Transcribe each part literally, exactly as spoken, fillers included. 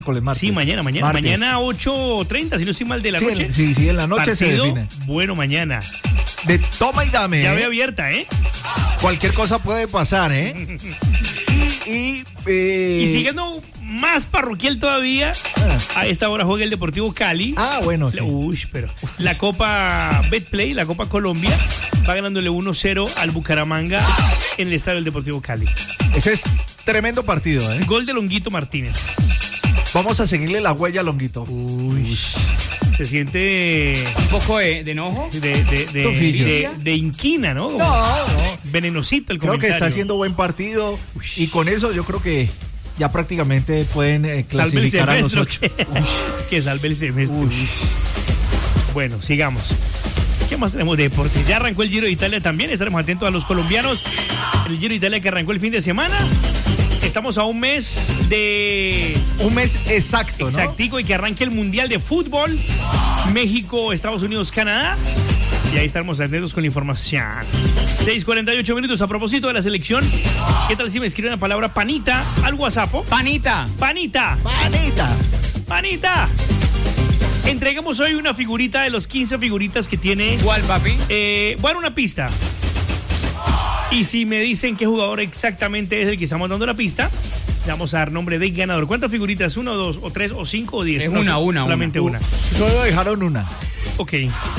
Sí, mañana, mañana, martes. Mañana ocho treinta, si no estoy mal, de la sí, noche. Sí, sí, en la noche Partido, se define. Bueno, mañana. De toma y dame. Ya ¿eh? ve abierta, ¿eh? Cualquier cosa puede pasar, ¿eh? y, y, eh... y siguiendo más parroquial todavía, ah. a esta hora juega el Deportivo Cali. Ah, bueno, sí. Uy, pero la Copa Betplay, la Copa Colombia, va ganándole uno cero al Bucaramanga en el estadio del Deportivo Cali. Ese es tremendo partido, ¿eh? Gol de Longuito Martínez. Vamos a seguirle la huella a Longuito. Uy. Se siente un poco de, de enojo, de, de, de, de, de inquina, ¿no? No, no. Venenosito el creo comentario. Creo que está haciendo buen partido. Uy. Y con eso yo creo que ya prácticamente pueden eh, clasificar a los ocho. Es que salve el semestre. Uy. Bueno, sigamos. ¿Qué más tenemos de deporte? Ya arrancó el Giro de Italia también. Estaremos atentos a los colombianos. El Giro de Italia que arrancó el fin de semana. Estamos a un mes de... Un mes exacto, Exactico, ¿no? Y que arranque el Mundial de Fútbol. México, Estados Unidos, Canadá. Y ahí estaremos atentos con la información. seis cuarenta y ocho minutos. A propósito de la selección, ¿qué tal si me escriben la palabra panita al WhatsApp? Panita. Panita. Panita. Panita. Entreguemos hoy una figurita de los quince figuritas que tiene... ¿Cuál, papi? Eh, voy a dar una pista. Y si me dicen qué jugador exactamente es el que estamos dando la pista, le vamos a dar nombre del ganador. ¿Cuántas figuritas? ¿Uno, dos, o tres, o cinco, o diez? Es una, una, solamente una. una. Solo dejaron una. Ok.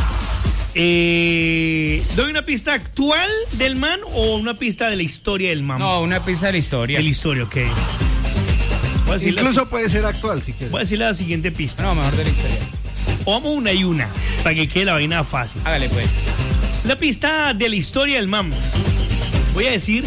Eh, ¿Doy una pista actual del man o una pista de la historia del man? No, una pista de la historia. De la historia, ok. Incluso la, puede ser actual, si quieres. Voy a decir la siguiente pista. No, mejor de la historia. O vamos una y una, para que quede la vaina fácil. Hágale, pues. La pista de la historia del man. Voy a decir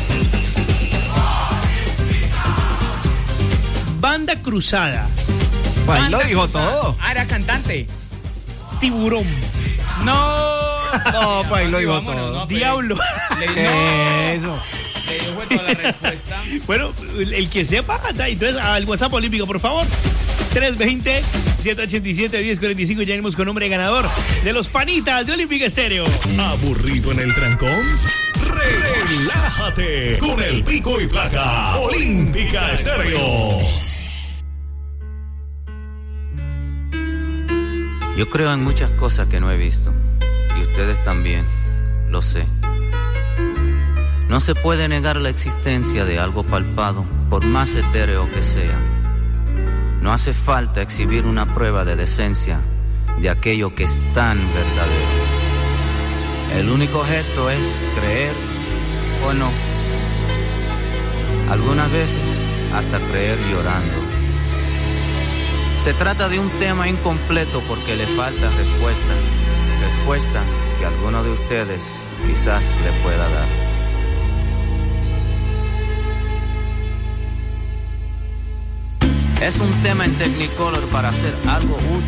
Banda Cruzada. Ahí lo dijo todo. Ah, era cantante. Tiburón. No. No, pues ahí lo dijo vámonos, todo. No, Diablo. Le, no. Eso. Le dio toda la respuesta. Bueno, el, el que sepa, entonces al WhatsApp olímpico, por favor. tres dos cero, siete ocho siete, uno cero cuatro cinco. Ya venimos con nombre ganador de los panitas de Olímpica Estéreo. ¿Aburrido en el trancón? Relájate con el pico y placa Olímpica Estéreo. Yo creo en muchas cosas que no he visto, y ustedes también, lo sé. No se puede negar la existencia de algo palpado, por más etéreo que sea. No hace falta exhibir una prueba de decencia de aquello que es tan verdadero. El único gesto es creer o no. Algunas veces hasta creer llorando. Se trata de un tema incompleto porque le falta respuesta. Respuesta que alguno de ustedes quizás le pueda dar. Es un tema en Technicolor para hacer algo útil.